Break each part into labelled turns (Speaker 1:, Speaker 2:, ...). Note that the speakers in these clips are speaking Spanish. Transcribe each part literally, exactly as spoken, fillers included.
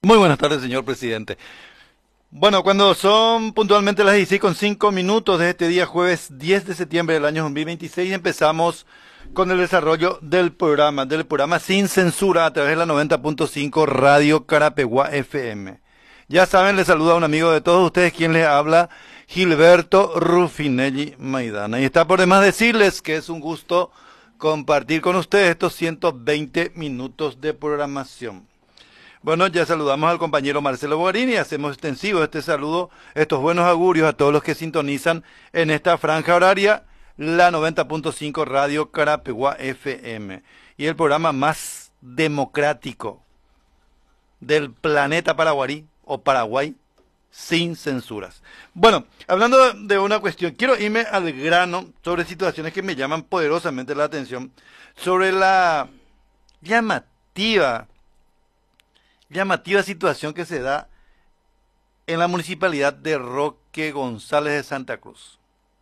Speaker 1: Muy buenas tardes, señor presidente. Bueno, cuando son puntualmente las dieciséis con cinco minutos de este día jueves diez de septiembre del año dos mil veintiséis, empezamos con el desarrollo del programa, del programa Sin Censura a través de la noventa punto cinco Radio Carapeguá F M. Ya saben, les saluda un amigo de todos ustedes, quien les habla, Gilberto Rufinelli Maidana. Y está por demás decirles que es un gusto compartir con ustedes estos ciento veinte minutos de programación. Bueno, ya saludamos al compañero Marcelo Bogarini y hacemos extensivo este saludo, estos buenos augurios a todos los que sintonizan en esta franja horaria, la noventa punto cinco Radio Carapeguá F M, y el programa más democrático del planeta paraguarí o Paraguay, sin censuras. Bueno, hablando de una cuestión, quiero irme al grano sobre situaciones que me llaman poderosamente la atención, sobre la llamativa llamativa situación que se da en la municipalidad de Roque González de Santa Cruz.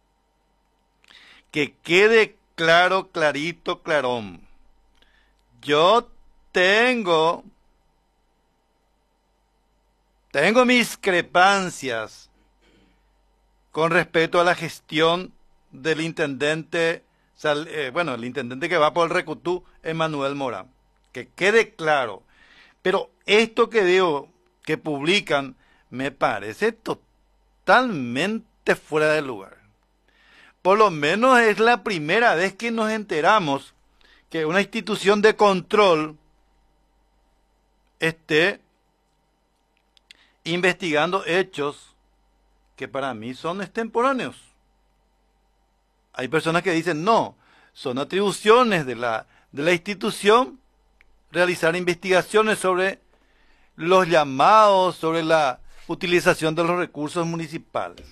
Speaker 1: Que quede claro, clarito, clarón. Yo tengo, tengo mis discrepancias con respecto a la gestión del intendente, eh, bueno, el intendente que va por el Recutú, Emanuel Morán. Que quede claro. Pero esto que veo que publican me parece totalmente fuera de lugar. Por lo menos es la primera vez que nos enteramos que una institución de control esté investigando hechos que para mí son extemporáneos. Hay personas que dicen no, son atribuciones de la, de la institución realizar investigaciones sobre los llamados, sobre la utilización de los recursos municipales.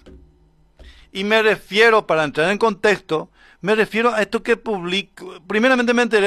Speaker 1: Y me refiero, para entrar en contexto, me refiero a esto que publico, primeramente me enteré